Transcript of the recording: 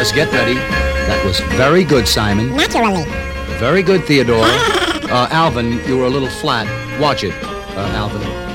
let's get ready. That was very good, Simon. Naturally. Very good, Theodore. Alvin, you were a little flat. Watch it, Alvin.